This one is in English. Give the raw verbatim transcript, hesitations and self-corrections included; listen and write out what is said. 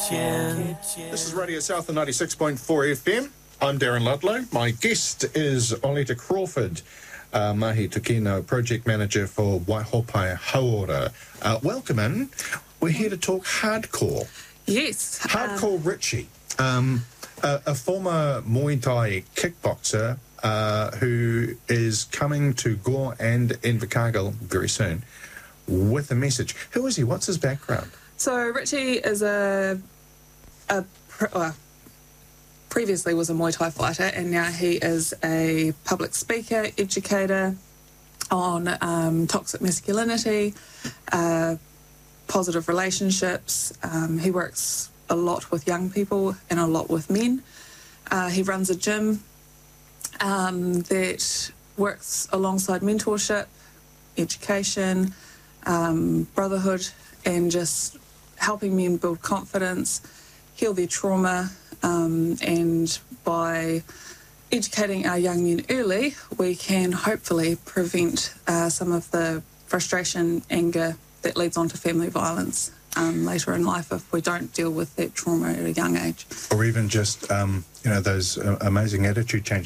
kitchen. This is Radio South on ninety-six point four F M. I'm Darren Ludlow. My guest is Oleta Crawford, uh, Mahi Tukino, Project Manager for Waihopai Hauora. Uh, welcome in. We're here to talk hardcore. Yes. Hardcore um, Richie, um, a, a former Muay Thai kickboxer uh, who is coming to Gore and Invercargill very soon with a message. Who is he? What's his background? So Richie is a, a uh, previously was a Muay Thai fighter, and now he is a public speaker, educator on um, toxic masculinity, uh, positive relationships. Um, he works a lot with young people and a lot with men. Uh, he runs a gym um, that works alongside mentorship, education, um, brotherhood, and just helping men build confidence, heal their trauma, um, and by educating our young men early, we can hopefully prevent uh, some of the frustration, anger that leads on to family violence um, later in life if we don't deal with that trauma at a young age. Or even just, um, you know, those uh, amazing attitude changes.